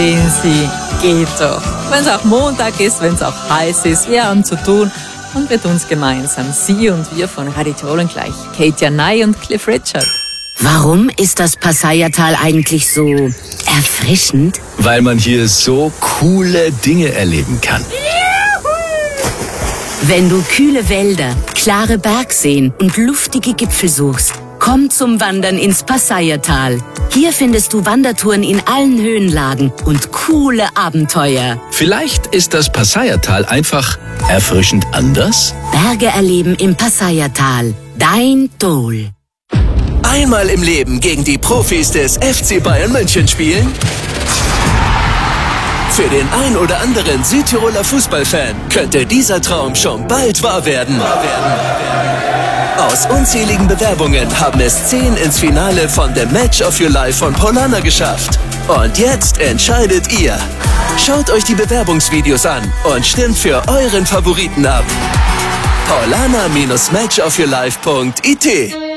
Sehen Sie, geht doch. Wenn es auch Montag ist, wenn es auch heiß ist, wir haben zu tun und wir tun's gemeinsam. Sie und wir von Radio Tirol und gleich Katja Ney und Cliff Richard. Warum ist das Passauertal eigentlich so erfrischend? Weil man hier so coole Dinge erleben kann. Wenn du kühle Wälder, klare Bergseen und luftige Gipfel suchst, komm zum Wandern ins Passauertal. Hier findest du Wandertouren in allen Höhenlagen und coole Abenteuer. Vielleicht ist das Passauertal einfach erfrischend anders? Berge erleben im Passauertal. Dein Tirol. Einmal im Leben gegen die Profis des FC Bayern München spielen? Für den ein oder anderen Südtiroler Fußballfan könnte dieser Traum schon bald wahr werden. Aus unzähligen Bewerbungen haben es 10 ins Finale von The Match of Your Life von Paulana geschafft. Und jetzt entscheidet ihr. Schaut euch die Bewerbungsvideos an und stimmt für euren Favoriten ab. paulana-matchofyourlife.it